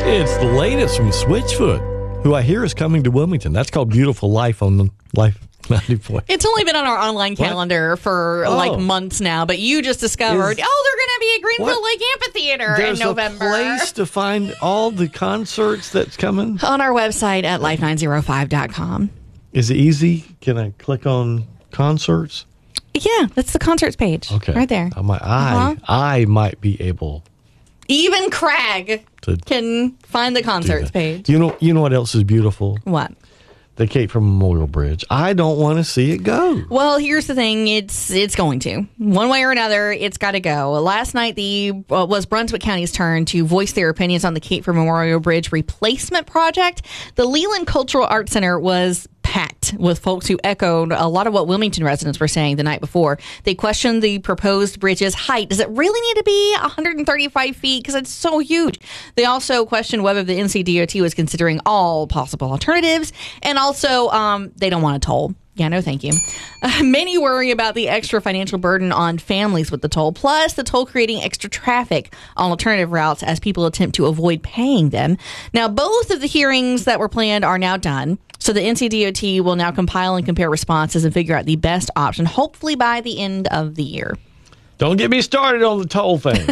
It's the latest from Switchfoot, who I hear is coming to Wilmington. That's called Beautiful Life on the Life 94. It's only been on our online calendar for like months now, but you just discovered, they're going to be at Greenfield Lake Amphitheater in November. There's a place to find all the concerts that's coming? On our website at life905.com. Is it easy? Can I click on concerts? Yeah, that's the concerts page. Okay. Right there. I might be able. Even Craig can find the concerts page. You know what else is beautiful? What? The Cape Fear Memorial Bridge. I don't want to see it go. Well, here's the thing. It's going to. One way or another, it's got to go. Last night, was Brunswick County's turn to voice their opinions on the Cape Fear Memorial Bridge replacement project. The Leland Cultural Arts Center was packed with folks who echoed a lot of what Wilmington residents were saying the night before. They questioned the proposed bridge's height. Does it really need to be 135 feet? Because it's so huge. They also questioned whether the NCDOT was considering all possible alternatives. And also, they don't want a toll. Yeah, no, thank you. Many worry about the extra financial burden on families with the toll, plus the toll creating extra traffic on alternative routes as people attempt to avoid paying them. Now, both of the hearings that were planned are now done. So the NCDOT will now compile and compare responses and figure out the best option, hopefully by the end of the year. Don't get me started on the toll thing.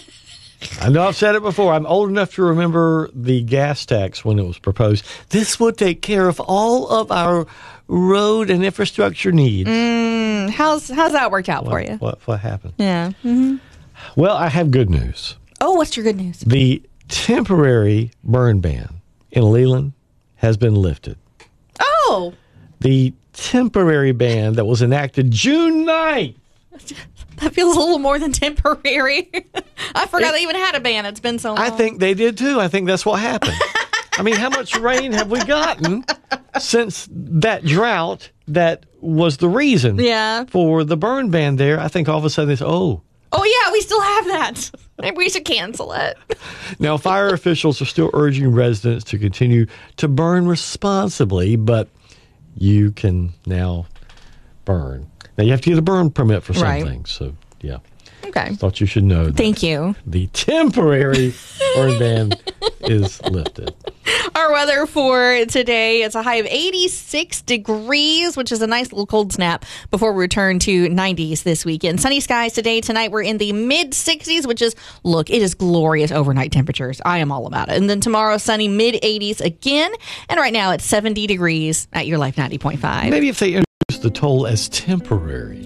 I know I've said it before. I'm old enough to remember the gas tax when it was proposed. This would take care of all of our road and infrastructure needs. How's that worked out for you? What happened? Yeah. Mm-hmm. Well, I have good news. Oh, what's your good news? The temporary burn ban in Leland has been lifted. Oh. The temporary ban that was enacted June 9th. That feels a little more than temporary. I forgot they even had a ban. It's been so long. I think they did too. I think that's what happened. I mean, how much rain have we gotten since that drought that was the reason for the burn ban there? I think all of a sudden it's, oh, yeah, we still have that. Maybe we should cancel it. Now, fire officials are still urging residents to continue to burn responsibly, but you can now burn. Now, you have to get a burn permit for some things, so, yeah. Okay. Thought you should know that. Thank you. The temporary burn ban is lifted. Our weather for today, it's a high of 86 degrees, which is a nice little cold snap before we return to 90s this weekend. Sunny skies today. Tonight, we're in the mid-60s, which is, it is glorious overnight temperatures. I am all about it. And then tomorrow, sunny mid-80s again. And right now, it's 70 degrees at your Life 90.5. Maybe if they introduce the toll as temporary.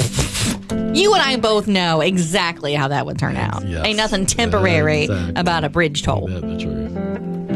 You and I both know exactly how that would turn out. Yes. Ain't nothing temporary about a bridge toll. That's the truth.